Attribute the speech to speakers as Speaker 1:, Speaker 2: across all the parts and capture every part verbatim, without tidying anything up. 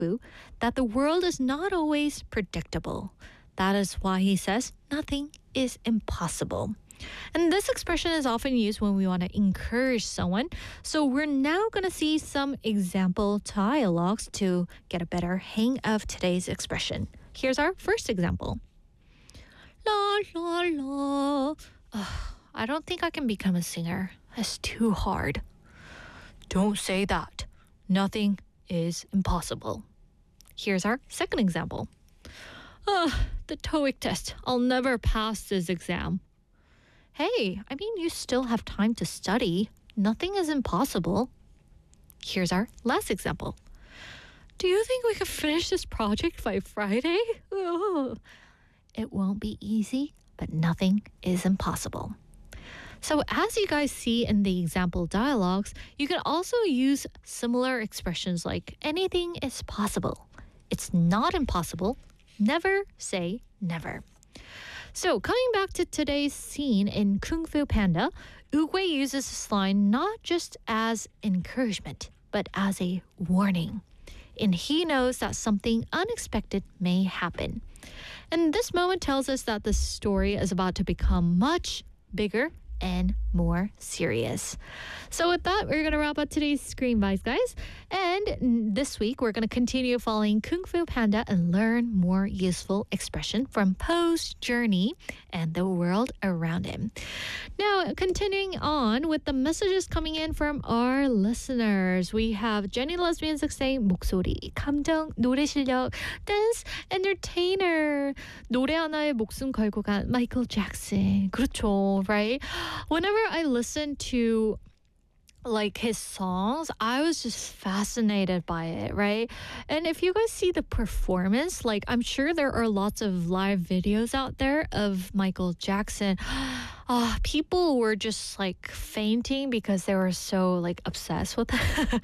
Speaker 1: Fu that the world is not always predictable. That is why he says nothing is impossible. And this expression is often used when we want to encourage someone. So we're now going to see some example dialogues to get a better hang of today's expression. Here's our first example. La la la. Ugh, I don't think I can become a singer. That's too hard. Don't say that. Nothing is impossible. Here's our second example. Ugh, the TOEIC test. I'll never pass this exam. Hey, I mean, you still have time to study. Nothing is impossible. Here's our last example. Do you think we could finish this project by Friday? Ugh. It won't be easy, but nothing is impossible. So as you guys see in the example dialogues, you can also use similar expressions like anything is possible. It's not impossible. Never say never. So coming back to today's scene in Kung Fu Panda, Oogway uses this line not just as encouragement, but as a warning. And he knows that something unexpected may happen. And this moment tells us that the story is about to become much bigger and more serious. So with that, we're going to wrap up today's Screen Bites, guys. And this week, we're going to continue following Kung Fu Panda and learn more useful expression from Poe's journey and the world around him. Now, continuing on with the messages coming in from our listeners. We have Jenny Lesbian saying 목소리, 감정, 노래 실력, dance, entertainer. 노래 하나에 목숨 걸고 간 Michael Jackson. 그렇죠, right? Whenever I listen to like his songs, I was just fascinated by it, right? And if you guys see the performance, like I'm sure there are lots of live videos out there of Michael Jackson. Uh, people were just like fainting because they were so like obsessed with it.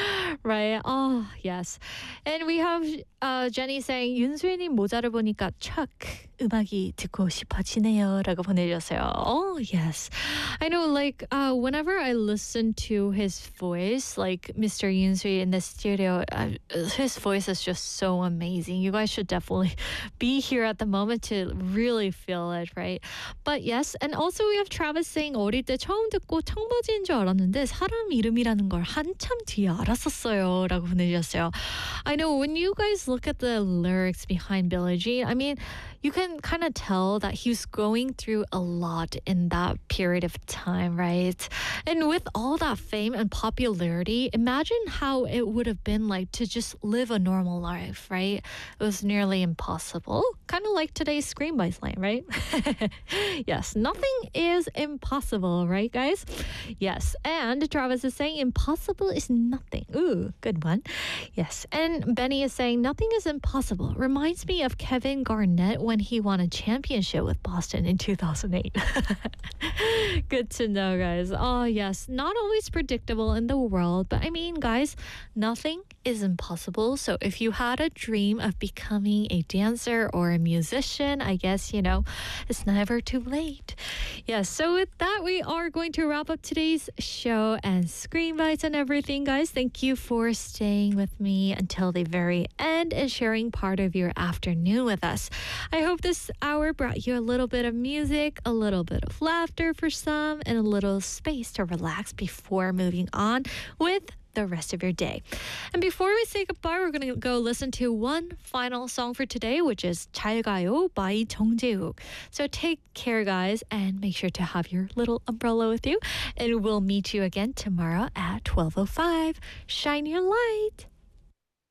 Speaker 1: Right? Oh, yes. And we have uh, Jenny saying 윤수인님 모자를 보니까 착 음악이 듣고 싶어지네요 라고 보내주셨어요. Oh, yes. I know, like, uh, whenever I listen to his voice, like Mister Yoonsui in the studio, uh, his voice is just so amazing. You guys should definitely be here at the moment to really feel it, right? But yes, and also we have Travis saying 어릴 때 처음 듣고 청바지인 줄 알았는데 사람 이름이라는 걸 한참 뒤에 알았었어요 라고 보내주셨어요. I know, when you guys look at the lyrics behind Billie Jean, I mean, you can kind of tell that he was going through a lot in that period of time, right? And with all that fame and popularity, imagine how it would have been like to just live a normal life, right? It was nearly impossible. Kind of like today's Screen Bites line, right? Yes, nothing is impossible, right, guys? Yes, and Travis is saying impossible is nothing. Ooh, good one. Yes, and Benny is saying nothing is impossible. Reminds me of Kevin Garnett when he won a championship with Boston in two thousand eight. Good to know, guys. Oh, yes. Not always predictable in the world, but I mean, guys, nothing is impossible. So if you had a dream of becoming a dancer or a musician, I guess, you know, it's never too late. Yes, so with that, we are going to wrap up today's show and Screen Bites and everything, guys. Thank you for staying with me until the very end and sharing part of your afternoon with us. I hope this hour brought you a little bit of music, a little bit of laughter for some, and a little space to relax before moving on with the rest of your day. And before we say goodbye, we're going to go listen to one final song for today, which is 잘 가요 by 정재욱. So take care, guys, and make sure to have your little umbrella with you. And we'll meet you again tomorrow at twelve oh five. Shine your light.